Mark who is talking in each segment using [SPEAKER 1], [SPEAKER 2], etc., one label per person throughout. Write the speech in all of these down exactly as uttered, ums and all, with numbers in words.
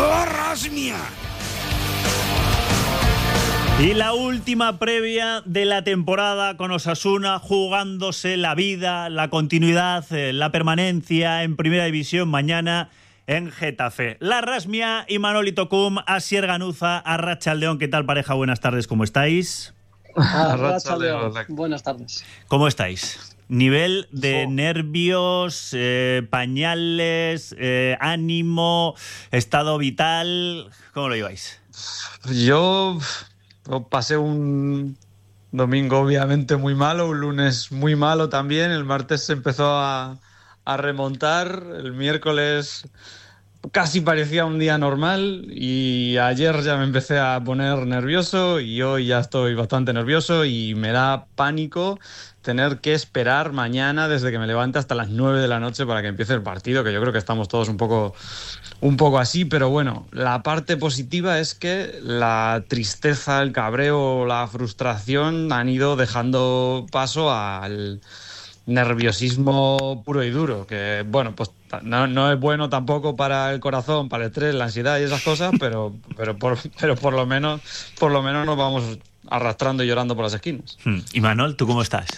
[SPEAKER 1] ¡La Rasmia!
[SPEAKER 2] Y la última previa de la temporada con Osasuna, jugándose la vida, la continuidad, la permanencia en Primera División mañana en Getafe. La Rasmia y Manolito Cum, Asier Ganuza, Arratsaldeon. ¿Qué tal, pareja? Buenas tardes, ¿cómo estáis?
[SPEAKER 3] Arratsaldeon. Buenas tardes.
[SPEAKER 2] ¿Cómo estáis? Nivel de oh. nervios, eh, pañales, eh, ánimo, estado vital, ¿cómo lo lleváis?
[SPEAKER 4] Yo pasé un domingo obviamente muy malo, un lunes muy malo también, el martes se empezó a, a remontar, el miércoles casi parecía un día normal y ayer ya me empecé a poner nervioso y hoy ya estoy bastante nervioso y me da pánico tener que esperar mañana desde que me levante hasta las nueve de la noche para que empiece el partido, que yo creo que estamos todos un poco, un poco así, pero bueno, la parte positiva es que la tristeza, el cabreo, la frustración han ido dejando paso al nerviosismo puro y duro, que bueno, pues no, no es bueno tampoco para el corazón, para el estrés, la ansiedad y esas cosas, pero, pero, por, pero por lo menos, por lo menos nos vamos arrastrando y llorando por las esquinas.
[SPEAKER 2] Y Manol, ¿tú cómo estás?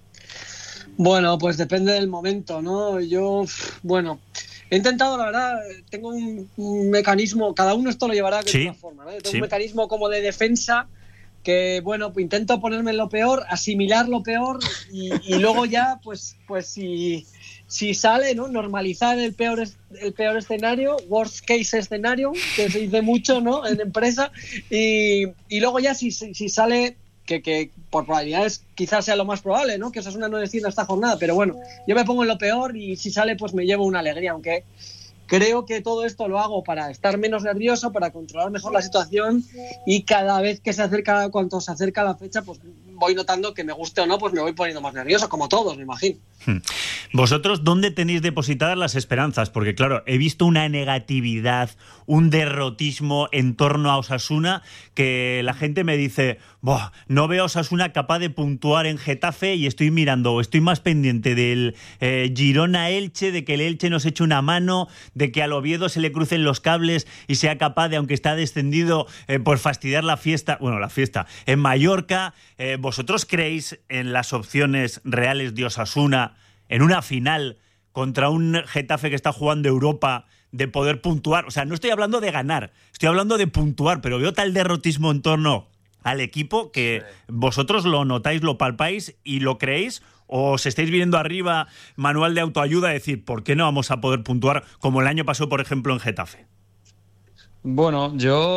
[SPEAKER 3] Bueno, pues depende del momento, ¿no? Yo, bueno, he intentado, la verdad, tengo un, un mecanismo, cada uno esto lo llevará de
[SPEAKER 2] sí,
[SPEAKER 3] una forma, ¿no? Tengo
[SPEAKER 2] sí.
[SPEAKER 3] un mecanismo como de defensa que, bueno, pues intento ponerme en lo peor, asimilar lo peor y, y luego ya, pues, pues si, si sale, ¿no? Normalizar el peor, el peor escenario, worst case escenario, que se dice mucho, ¿no? En empresa, y, y luego ya si, si, si sale... Que, que por probabilidades quizás sea lo más probable, ¿no? Que Osasuna no decida esta jornada, pero bueno, yo me pongo en lo peor y si sale pues me llevo una alegría, aunque creo que todo esto lo hago para estar menos nervioso, para controlar mejor la situación y cada vez que se acerca, cuanto se acerca la fecha, pues voy notando que me guste o no, pues me voy poniendo más nervioso, como todos, me imagino.
[SPEAKER 2] ¿Vosotros dónde tenéis depositadas las esperanzas? Porque claro, he visto una negatividad, un derrotismo en torno a Osasuna, que la gente me dice, Buah, no veo a Osasuna capaz de puntuar en Getafe y estoy mirando, estoy más pendiente del eh, Girona-Elche, de que el Elche nos eche una mano, de que al Oviedo se le crucen los cables y sea capaz de, aunque está descendido, eh, por fastidiar la fiesta, bueno, la fiesta, en Mallorca. Eh, ¿Vosotros creéis en las opciones reales de Osasuna en una final contra un Getafe que está jugando Europa, de poder puntuar? O sea, no estoy hablando de ganar, estoy hablando de puntuar, pero veo tal derrotismo en torno al equipo que sí. ¿Vosotros lo notáis, lo palpáis y lo creéis? ¿O os estáis viendo arriba manual de autoayuda a decir, ¿por qué no vamos a poder puntuar como el año pasado, por ejemplo, en Getafe?
[SPEAKER 4] Bueno,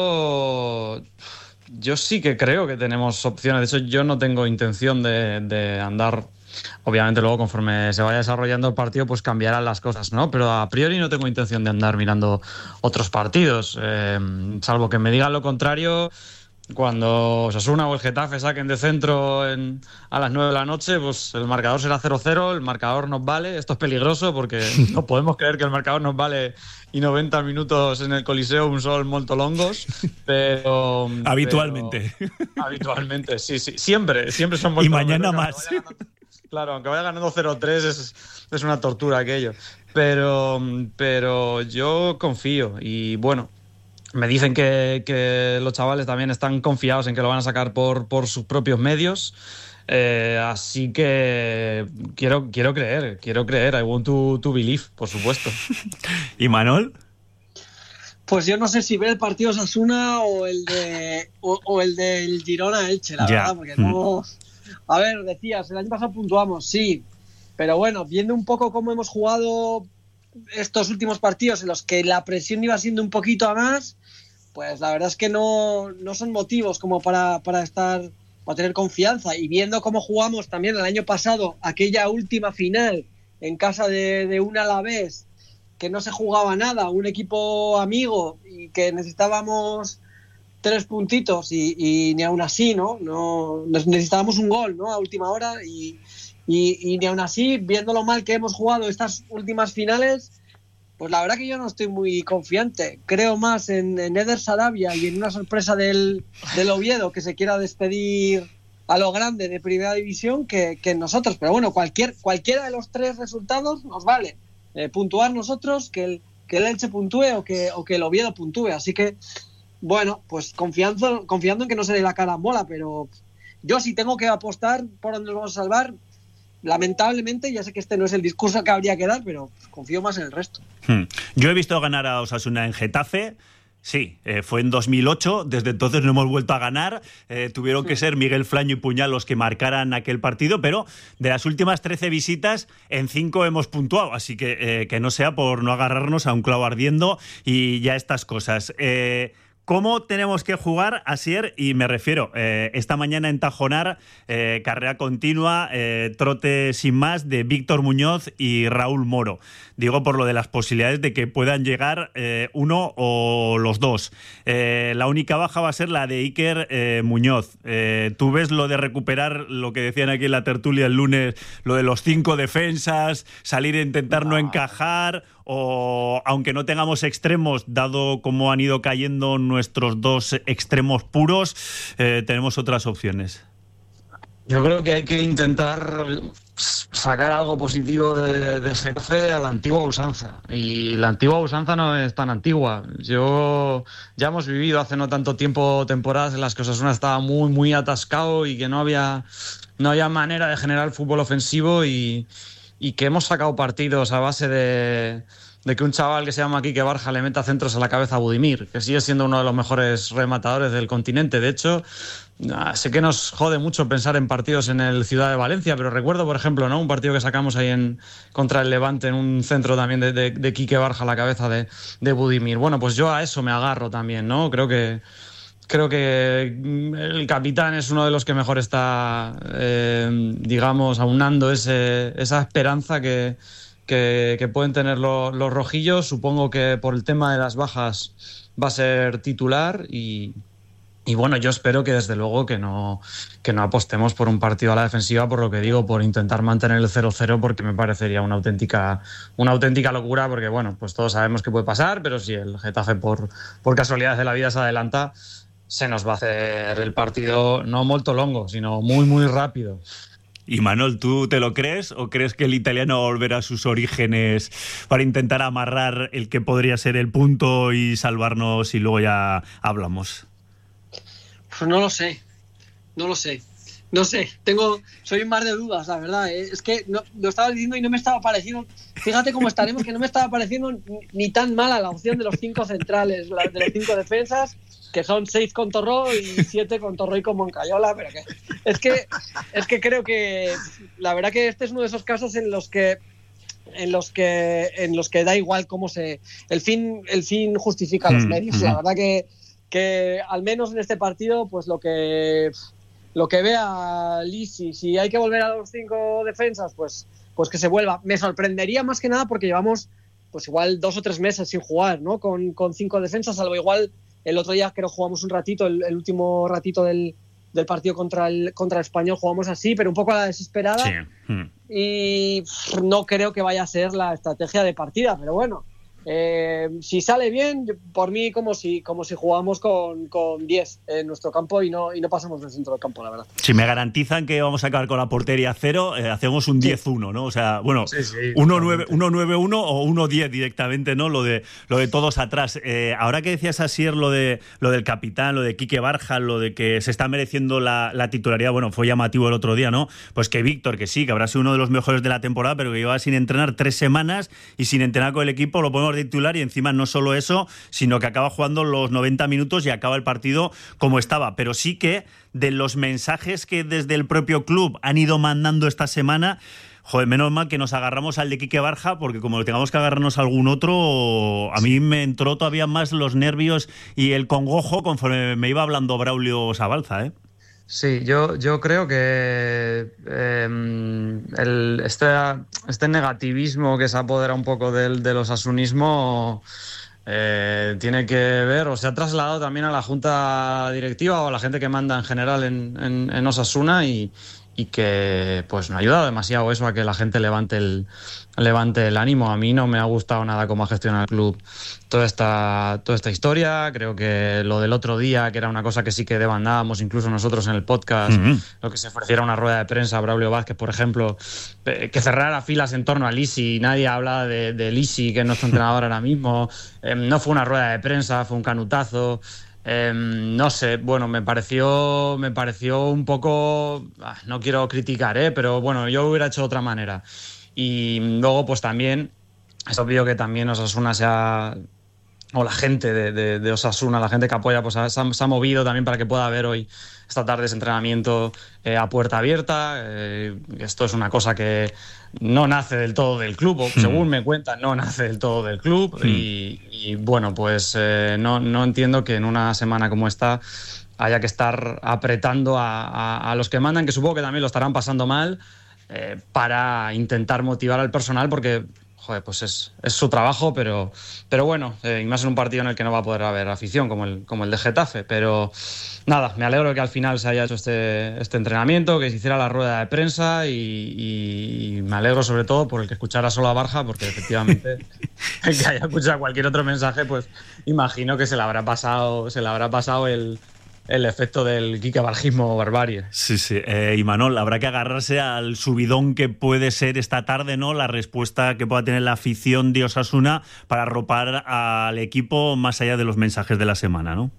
[SPEAKER 4] yo... Yo sí que creo que tenemos opciones. De hecho, yo no tengo intención de, de andar... Obviamente luego conforme se vaya desarrollando el partido pues cambiarán las cosas, ¿no? Pero a priori no tengo intención de andar mirando otros partidos, eh, salvo que me digan lo contrario. Cuando Osasuna o el Getafe saquen de centro en, a las nueve de la noche, pues el marcador será cero cero, el marcador nos vale. Esto es peligroso porque no podemos creer que el marcador nos vale y noventa minutos en el Coliseo un sol molto longos, pero...
[SPEAKER 2] Habitualmente.
[SPEAKER 4] Pero, habitualmente, sí, sí, siempre, siempre son molto
[SPEAKER 2] y mañana
[SPEAKER 4] longos,
[SPEAKER 2] más.
[SPEAKER 4] Claro, aunque vaya ganando cero tres es, es una tortura aquello. Pero, pero yo confío y bueno, me dicen que, que los chavales también están confiados en que lo van a sacar por, por sus propios medios. Eh, así que quiero, quiero creer, quiero creer. I want to, to believe, por supuesto.
[SPEAKER 2] ¿Y Manol?
[SPEAKER 3] Pues yo no sé si ver el partido Osasuna o el de o, o el del Girona-Elche, la
[SPEAKER 2] ya.
[SPEAKER 3] verdad, porque no... A ver, decías, el año pasado puntuamos, sí, pero bueno, viendo un poco cómo hemos jugado estos últimos partidos en los que la presión iba siendo un poquito a más, pues la verdad es que no, no son motivos como para, para estar, para tener confianza. Y viendo cómo jugamos también el año pasado, aquella última final en casa de, de un Alavés, que no se jugaba nada, un equipo amigo y que necesitábamos tres puntitos y, y ni aún así, ¿no? no necesitábamos un gol, ¿no? A última hora y, y, y ni aún así, viendo lo mal que hemos jugado estas últimas finales, pues la verdad que yo no estoy muy confiante. Creo más en, en Eder Sarabia y en una sorpresa del, del Oviedo que se quiera despedir a lo grande de Primera División que, que en nosotros. Pero bueno, cualquier, cualquiera de los tres resultados nos vale. Eh, puntuar nosotros, que el que el Elche puntúe o que, o que el Oviedo puntúe. Así que, bueno, pues confiando, confiando en que no se dé la carambola, pero yo si tengo que apostar por donde nos vamos a salvar, lamentablemente, ya sé que este no es el discurso que habría que dar, pero confío más en el resto.
[SPEAKER 2] Hmm. Yo he visto ganar a Osasuna en Getafe. Sí, eh, fue en dos mil ocho, desde entonces no hemos vuelto a ganar, eh, tuvieron que ser Miguel Flaño y Puñal los que marcaran aquel partido, pero de las últimas trece visitas, en cinco hemos puntuado, así que eh, que no sea por no agarrarnos a un clavo ardiendo y ya estas cosas. Eh, ¿Cómo tenemos que jugar, Asier? Y me refiero, eh, esta mañana en Tajonar, eh, carrera continua, eh, trote sin más de Víctor Muñoz y Raúl Moro. Digo por lo de las posibilidades de que puedan llegar eh, uno o los dos. Eh, la única baja va a ser la de Iker eh, Muñoz. Eh, ¿Tú ves lo de recuperar lo que decían aquí en la tertulia el lunes, lo de los cinco defensas, salir a intentar no, no encajar? O aunque no tengamos extremos, dado cómo han ido cayendo nuestros dos extremos puros, eh, tenemos otras opciones.
[SPEAKER 4] Yo creo que hay que intentar sacar algo positivo de, de Getafe a la antigua usanza. Y la antigua usanza no es tan antigua. Yo ya hemos vivido hace no tanto tiempo temporadas en las que Osasuna estaba muy, muy atascado y que no había, no había manera de generar fútbol ofensivo y... y que hemos sacado partidos a base de, de que un chaval que se llama Quique Barja le meta centros a la cabeza a Budimir, que sigue siendo uno de los mejores rematadores del continente. De hecho, sé que nos jode mucho pensar en partidos en el Ciudad de Valencia, pero recuerdo, por ejemplo, ¿no?, un partido que sacamos ahí en contra el Levante, en un centro también de, de, de Quique Barja a la cabeza de, de Budimir. Bueno, pues yo a eso me agarro también, ¿no? Creo que Creo que el capitán es uno de los que mejor está, eh, digamos, aunando ese, esa esperanza que, que, que pueden tener lo, los rojillos. Supongo que por el tema de las bajas va a ser titular y, y bueno, yo espero que desde luego que no, que no apostemos por un partido a la defensiva, por lo que digo, por intentar mantener el cero cero, porque me parecería una auténtica, una auténtica locura, porque bueno, pues todos sabemos que puede pasar, pero si el Getafe por, por casualidades de la vida se adelanta, se nos va a hacer el partido no molto longo, sino muy, muy rápido.
[SPEAKER 2] Y Manol, ¿tú te lo crees o crees que el italiano va a volver a sus orígenes para intentar amarrar el que podría ser el punto y salvarnos y luego ya hablamos?
[SPEAKER 3] Pues no lo sé, no lo sé. No sé, tengo, soy un mar de dudas, la verdad. ¿eh? Es que no, lo estaba diciendo y no me estaba pareciendo. Fíjate cómo estaremos, que no me estaba pareciendo ni, ni tan mala la opción de los cinco centrales, la, de los cinco defensas, que son seis con Torró y siete con Torró y con Moncayola. Pero que, es que es que creo que la verdad que este es uno de esos casos en los que en los que en los que da igual cómo se el fin el fin justifica los medios. La verdad que que al menos en este partido, pues lo que lo que vea Lisi, si hay que volver a los cinco defensas, pues, pues que se vuelva. Me sorprendería más que nada porque llevamos pues igual dos o tres meses sin jugar, ¿no? Con, con cinco defensas, salvo igual el otro día creo jugamos un ratito, el, el último ratito del, del partido contra el, contra el Español jugamos así, pero un poco a la desesperada.
[SPEAKER 2] Sí. Hmm.
[SPEAKER 3] Y pff, no creo que vaya a ser la estrategia de partida, pero bueno. Eh, si sale bien, por mí como si como si jugamos con, con diez en nuestro campo y no y no pasamos del centro del campo, la verdad.
[SPEAKER 2] Si me garantizan que vamos a acabar con la portería cero, eh, hacemos un diez uno, ¿no? O sea, bueno,
[SPEAKER 4] sí, sí,
[SPEAKER 2] uno nueve uno o uno diez directamente, ¿no? Lo de lo de todos atrás. Eh, ahora que decías, Asier, lo de lo del capitán, lo de Quique Barja, lo de que se está mereciendo la, la titularidad, bueno, fue llamativo el otro día, ¿no? Pues que Víctor, que sí, que habrá sido uno de los mejores de la temporada, pero que lleva sin entrenar tres semanas y sin entrenar con el equipo, lo podemos titular y encima no solo eso, sino que acaba jugando los noventa minutos y acaba el partido como estaba. Pero sí que de los mensajes que desde el propio club han ido mandando esta semana, joder, menos mal que nos agarramos al de Quique Barja, porque como tengamos que agarrarnos a algún otro, a mí me entró todavía más los nervios y el congojo conforme me iba hablando Braulio Sabalza, ¿eh?
[SPEAKER 4] Sí, yo, yo creo que eh, el, este, este negativismo que se apodera un poco del, del osasunismo eh, tiene que ver o se ha trasladado también a la junta directiva o a la gente que manda en general en, en, en Osasuna y, y que pues no ha ayudado demasiado eso a que la gente levante el, levante el ánimo. A mí no me ha gustado nada cómo ha gestionado el club toda esta, toda esta historia. Creo que lo del otro día, que era una cosa que sí que demandábamos incluso nosotros en el podcast, uh-huh. lo que se ofreciera una rueda de prensa a Braulio Vázquez, por ejemplo, que cerrara filas en torno a Lisi. Nadie habla de, de Lisi, que es nuestro entrenador ahora mismo. Eh, no fue una rueda de prensa, fue un canutazo. Eh, no sé, bueno, me pareció me pareció un poco, no quiero criticar, ¿eh? pero bueno, yo hubiera hecho de otra manera. Y luego pues también es obvio que también Osasuna se ha, o la gente de, de, de Osasuna, la gente que apoya, pues se ha, se ha movido también para que pueda haber hoy, esta tarde, ese entrenamiento eh, a puerta abierta. Eh, esto es una cosa que no nace del todo del club, o según me cuentan, no nace del todo del club. Mm. Y, y bueno, pues eh, no, no entiendo que en una semana como esta haya que estar apretando a, a, a los que mandan, que supongo que también lo estarán pasando mal, eh, para intentar motivar al personal, porque joder, pues es, es su trabajo, pero, pero bueno, eh, y más en un partido en el que no va a poder haber afición como el, como el de Getafe. Pero nada, me alegro que al final se haya hecho este, este entrenamiento, que se hiciera la rueda de prensa, y, y, y me alegro sobre todo por el que escuchara solo a Barja, porque efectivamente el que haya escuchado cualquier otro mensaje, pues imagino que se le habrá pasado, se le habrá pasado el... el efecto del Quique-Barjismo barbarie.
[SPEAKER 2] Sí, sí. Eh, y Manol, habrá que agarrarse al subidón que puede ser esta tarde, ¿no? La respuesta que pueda tener la afición de Osasuna para arropar al equipo más allá de los mensajes de la semana, ¿no?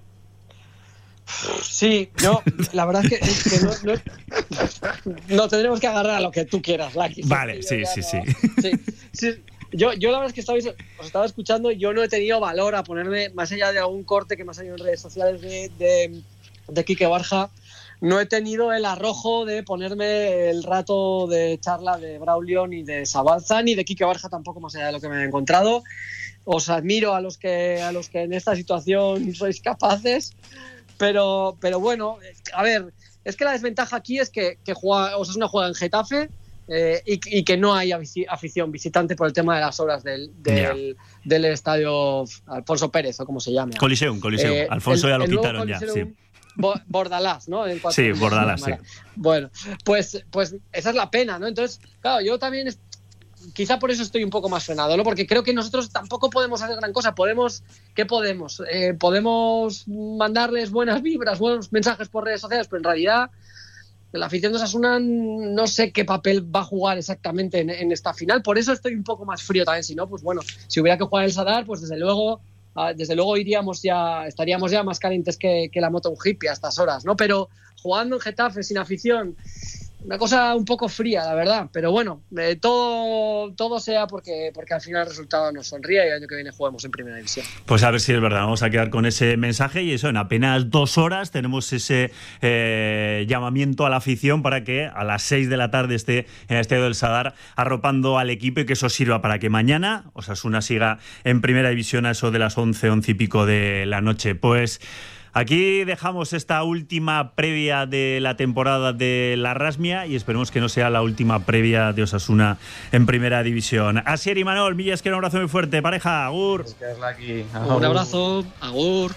[SPEAKER 3] Sí, yo, la verdad es que, es que no, no, no tendremos que agarrar a lo que tú quieras, Laki.
[SPEAKER 2] Vale, sí, sí,
[SPEAKER 3] no,
[SPEAKER 2] sí,
[SPEAKER 3] sí. sí. Yo, yo la verdad es que estabais, os estaba escuchando y yo no he tenido valor a ponerme, más allá de algún corte que me ha salido en redes sociales de, de, de Quique Barja, no he tenido el arrojo de ponerme el rato de charla de Braulio, ni de Sabalza, ni de Quique Barja tampoco, más allá de lo que me he encontrado. Os admiro a los que, a los que en esta situación sois capaces, pero, pero bueno, a ver, es que la desventaja aquí es que, que juega, Osasuna juega en Getafe. Eh, y, y que no hay afición visitante por el tema de las obras del, del, yeah. del estadio Alfonso Pérez, o como se llama.
[SPEAKER 2] Coliseum, Coliseum. Eh, Alfonso el, ya lo quitaron ya. Sí.
[SPEAKER 3] Bordalás, ¿no? En
[SPEAKER 2] sí, Bordalás, sí.
[SPEAKER 3] Bueno, pues, pues esa es la pena, ¿no? Entonces, claro, yo también, es, quizá por eso estoy un poco más frenado, ¿no? Porque creo que nosotros tampoco podemos hacer gran cosa. Podemos, ¿qué podemos? Eh, podemos mandarles buenas vibras, buenos mensajes por redes sociales, pero en realidad la afición de Osasuna no sé qué papel va a jugar exactamente en, en esta final. Por eso estoy un poco más frío también. Si no, pues bueno, si hubiera que jugar el Sadar, pues desde luego, desde luego iríamos ya, estaríamos ya más calientes que, que la moto un hippie a estas horas, ¿no? Pero jugando en Getafe sin afición, una cosa un poco fría, la verdad. Pero bueno, eh, todo, todo sea porque, porque al final el resultado nos sonríe y el año que viene juguemos en Primera División.
[SPEAKER 2] Pues a ver si es verdad. Vamos a quedar con ese mensaje y eso, en apenas dos horas tenemos ese eh, llamamiento a la afición para que a las seis de la tarde esté en el Estadio del Sadar arropando al equipo y que eso sirva para que mañana Osasuna siga en Primera División a eso de las once, once y pico de la noche. Pues aquí dejamos esta última previa de la temporada de la Rasmia y esperemos que no sea la última previa de Osasuna en Primera División. Asier y Manol, Millas, que un abrazo muy fuerte. Pareja, agur.
[SPEAKER 3] Un abrazo, agur.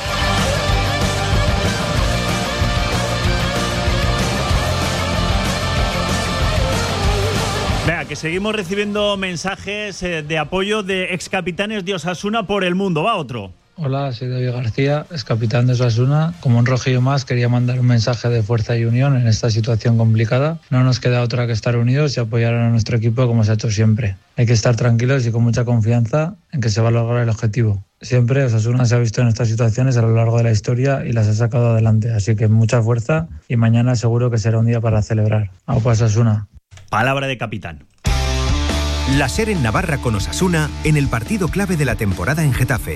[SPEAKER 2] Venga, que seguimos recibiendo mensajes de apoyo de excapitanes de Osasuna por el mundo. Va otro.
[SPEAKER 1] Hola, soy David García, ex capitán de Osasuna. Como un rojillo más, quería mandar un mensaje de fuerza y unión en esta situación complicada. No nos queda otra que estar unidos y apoyar a nuestro equipo como se ha hecho siempre. Hay que estar tranquilos y con mucha confianza en que se va a lograr el objetivo. Siempre Osasuna se ha visto en estas situaciones a lo largo de la historia y las ha sacado adelante. Así que mucha fuerza y mañana seguro que será un día para celebrar. ¡Aupa Osasuna!
[SPEAKER 2] Palabra de capitán.
[SPEAKER 5] La SER en Navarra con Osasuna en el partido clave de la temporada en Getafe.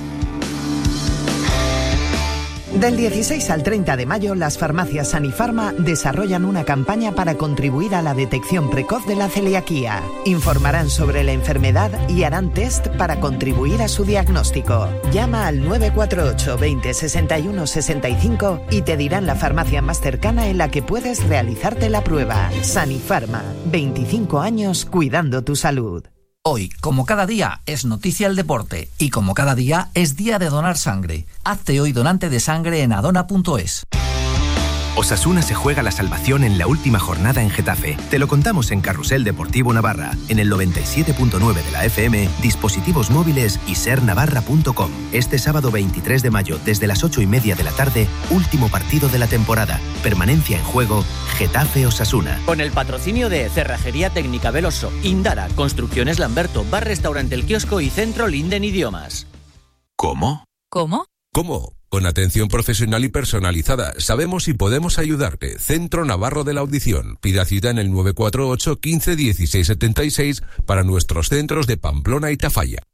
[SPEAKER 6] Del dieciséis al treinta de mayo, las farmacias Sanifarma desarrollan una campaña para contribuir a la detección precoz de la celiaquía. Informarán sobre la enfermedad y harán test para contribuir a su diagnóstico. Llama al nueve cuatro ocho veinte sesenta y uno sesenta y cinco y te dirán la farmacia más cercana en la que puedes realizarte la prueba. Sanifarma, veinticinco años cuidando tu salud.
[SPEAKER 7] Hoy, como cada día, es noticia el deporte y como cada día es día de donar sangre. Hazte hoy donante de sangre en adona punto es.
[SPEAKER 5] Osasuna se juega la salvación en la última jornada en Getafe. Te lo contamos en Carrusel Deportivo Navarra, en el noventa y siete punto nueve de la F M, dispositivos móviles y ser navarra punto com. Este sábado veintitrés de mayo, desde las ocho y media de la tarde, último partido de la temporada. Permanencia en juego, Getafe Osasuna.
[SPEAKER 8] Con el patrocinio de Cerrajería Técnica Veloso, Indara, Construcciones Lamberto, Bar Restaurante El Kiosco y Centro Linden Idiomas.
[SPEAKER 9] ¿Cómo?
[SPEAKER 10] ¿Cómo?
[SPEAKER 9] ¿Cómo? Con atención profesional y personalizada, sabemos y podemos ayudarte. Centro Navarro de la Audición. Pida cita en el nueve cuatro ocho, quince, dieciséis setenta y seis para nuestros centros de Pamplona y Tafalla.